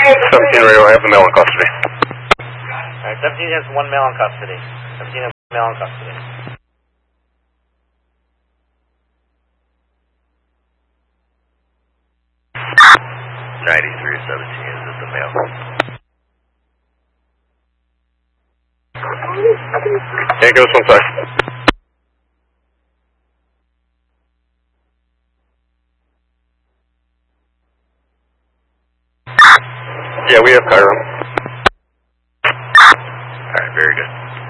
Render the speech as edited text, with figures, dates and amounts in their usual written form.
17 radio, I have the male in custody. Alright, 17 has one male in custody. 17 has one male in custody. 93-17, is this the male? Yeah, give us one sec. Yeah, we have Cairo. Alright, very good.